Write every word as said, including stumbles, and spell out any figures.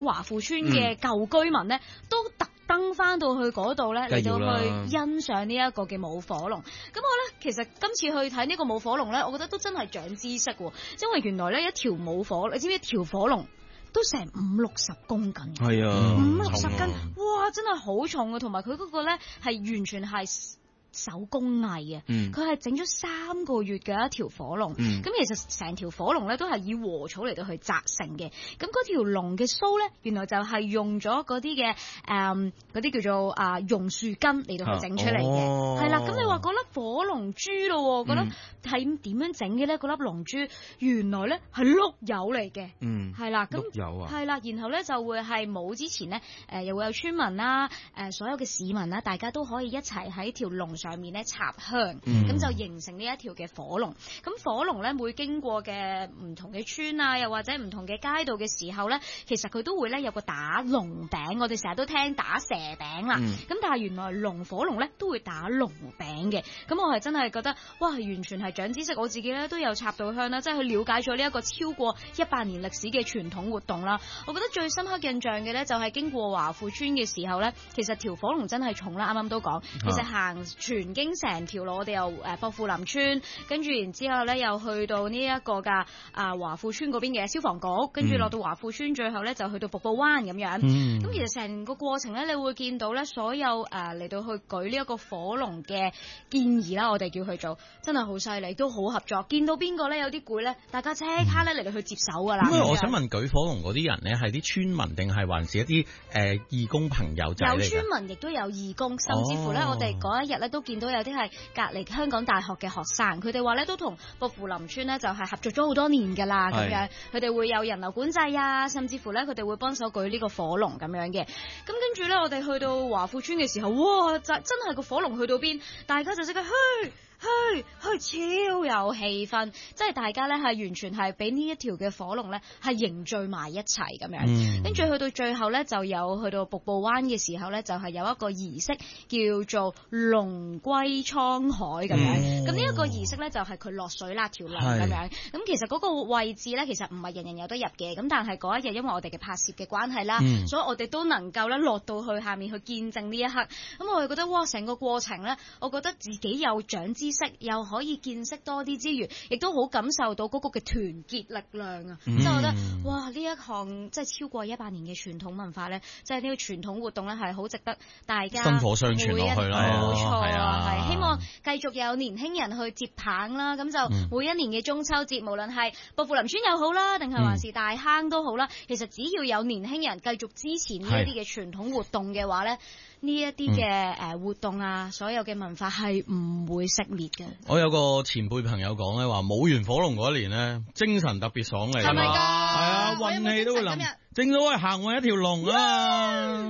華富村嘅舊居民咧、嗯、都特登翻到去嗰度咧嚟到去欣賞呢一個嘅舞火龍。咁我咧其實今次去睇呢個舞火龍咧，我覺得都真係長知識，因為原來咧一條舞火，你知唔知一條火龍都成五六十公斤？ 係啊， 五六十斤，哇，真係好重啊！同埋佢嗰個咧係完全係手工藝啊！佢係整咗三個月嘅一條火龍，咁、嗯、其實成條火龍咧都係以禾草嚟到去紮成嘅。咁嗰條龍嘅鬚咧，原來就係用咗嗰啲嘅誒嗰啲叫做啊榕樹根嚟到去整出嚟嘅。係啦、啊，咁、哦、你話嗰粒火龍珠咯，嗰粒係點樣整嘅咧？嗰粒龍珠原來咧係碌柚嚟嘅，嗯，係啦，咁柚啊，係啦，然後咧就會係舞之前咧，誒、呃、又會有村民啦，誒、呃、所有嘅市民啦，大家都可以一齊喺條龍上面咧插香，咁、嗯、就形成呢一條嘅火龍。咁火龍咧每經過嘅唔同嘅村啊，又或者唔同嘅街道嘅時候咧，其實佢都會咧有個打龍餅。我哋成日都聽打蛇餅啦，咁、嗯、但係原來龍火龍咧都會打龍餅嘅。咁我係真係覺得哇，完全係長知識。我自己咧都有插到香啦，即係去了解咗呢一個超過一百年歷史嘅傳統活動啦。我覺得最深刻印象嘅咧就係經過華富村嘅時候咧，其實條火龍真係重啦。啱啱都講，其實行全經成條路，我哋又誒薄扶林村，跟住然之後咧又去到呢一個嘅啊華富村嗰邊嘅消防局，跟住落到華富村，最後咧就去到瀑布灣咁樣。咁、嗯、其實成個過程咧，你會見到咧所有誒嚟到去舉呢一個火龍嘅建議啦，我哋叫佢做真係好犀利，都好合作。見到邊個咧有啲攰咧，大家即刻咧嚟到去接手噶啦。 咁、嗯、我想問舉火龍嗰啲人咧，係啲村民定係還是一啲誒、呃、義工朋友仔嚟？有村民亦都有義工，甚至乎咧、哦、我哋嗰一日咧都見到有啲係隔離香港大學嘅學生，佢哋話咧都同薄扶林村咧就係合作咗好多年㗎啦，咁樣佢哋會有人流管制啊，甚至乎咧佢哋會幫手舉呢個火龍咁樣嘅。咁跟住咧，我哋去到華富村嘅時候，哇！就真係個火龍去到邊，大家就即刻去。去去超有氣氛，即係大家咧係完全係俾呢一條嘅火龍咧係凝聚埋一齊咁樣。跟、嗯、住去到最後咧，就有去到瀑布灣嘅時候咧，就係、是、有一個儀式叫做龍歸滄海咁樣。咁呢一個儀式咧就係佢落水啦條龍咁樣。咁其實嗰個位置咧其實唔係人人有得入嘅。咁但係嗰一日因為我哋嘅拍攝嘅關係啦、嗯，所以我哋都能夠咧落到去下面去見證呢一刻。咁我哋覺得哇，成個過程咧，我覺得自己有長知識。又可以見識多啲之餘，亦都好感受到嗰個嘅團結力量啊！即、嗯、係我覺得，哇！呢一項即係超過一百年嘅傳統文化咧，即係呢個傳統活動咧，係好值得大家薪火相傳落去啦。 冇錯啊，係、 啊、 希望繼續有年輕人去接棒啦。咁就每一年嘅中秋節，嗯、無論係薄扶林村又好啦，定係還是大坑都好啦、嗯，其實只要有年輕人繼續支持呢一啲嘅傳統活動嘅話咧。呢一啲嘅誒活動啊、嗯，所有嘅文化係唔會熄滅嘅。 我有個前輩朋友講咧，話舞完火龍嗰一年咧，精神特別爽利，係咪㗎？係啊，運氣都會冧，正所謂行運一條龍啊！